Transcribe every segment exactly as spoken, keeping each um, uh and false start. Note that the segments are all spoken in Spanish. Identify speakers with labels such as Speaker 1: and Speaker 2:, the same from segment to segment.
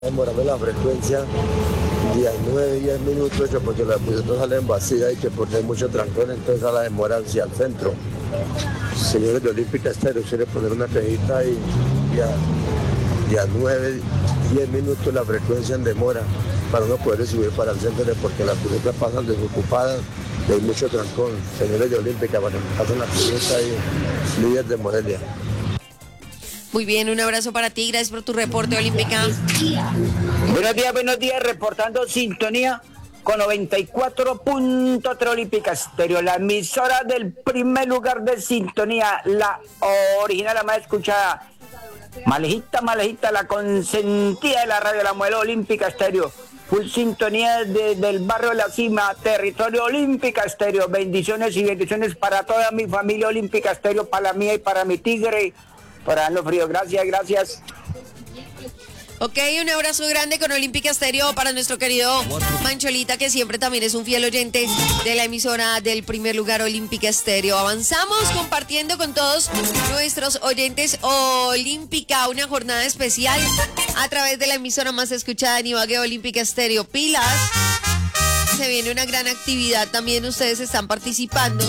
Speaker 1: Demorarme la frecuencia diez, nueve, diez minutos, que porque las busetas salen vacías y que porque hay mucho trancón, entonces a la demora hacia el centro. Señores de Olímpica Estéreo, quiere poner una cajita y ya, ya nueve, diez minutos la frecuencia en demora para no poder subir para el centro porque las busetas pasan desocupadas y hay mucho trancón. Señores de Olímpica, para que me pasen la cajita y líder de Morelia.
Speaker 2: Muy bien, un abrazo para ti, gracias por tu reporte, Olímpica.
Speaker 3: Buenos días, buenos días, reportando sintonía con noventa y cuatro punto tres Olímpica Estéreo, la emisora del primer lugar de sintonía, la original, la más escuchada. Malejita, malejita, la consentida de la radio, la modelo Olímpica Estéreo. Full sintonía desde el barrio de La Cima, territorio Olímpica Estéreo. Bendiciones y bendiciones para toda mi familia Olímpica Estéreo, para la mía y para mi tigre. Para los fríos, gracias, gracias.
Speaker 2: Ok, un abrazo grande con Olímpica Estéreo para nuestro querido Mancholita, que siempre también es un fiel oyente de la emisora del primer lugar Olímpica Estéreo. Avanzamos compartiendo con todos nuestros oyentes Olímpica, una jornada especial a través de la emisora más escuchada en Ibagué, Olímpica Estéreo. Pilas, se viene una gran actividad, también ustedes están participando.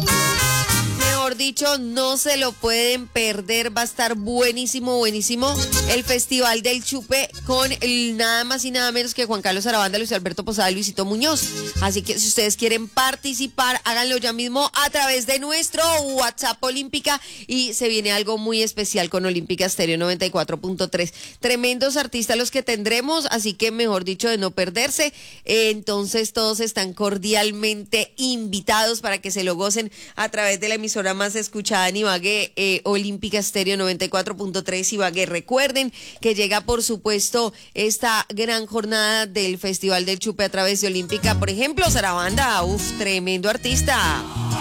Speaker 2: Dicho, no se lo pueden perder, va a estar buenísimo, buenísimo el Festival del Chupe con el nada más y nada menos que Juan Carlos Arabanda, Luis Alberto Posada y Luisito Muñoz. Así que si ustedes quieren participar, háganlo ya mismo a través de nuestro WhatsApp Olímpica y se viene algo muy especial con Olímpica Estéreo noventa y cuatro punto tres. Tremendos artistas los que tendremos, así que mejor dicho, de no perderse. Eh, entonces todos están cordialmente invitados para que se lo gocen a través de la emisora más escuchada en Ibagué, eh, Olímpica Estéreo noventa y cuatro punto tres Ibagué. Recuerden que llega, por supuesto, esta gran jornada del Festival del Chupe a través de Olímpica. Por ejemplo, Sarabanda, uff, tremendo artista.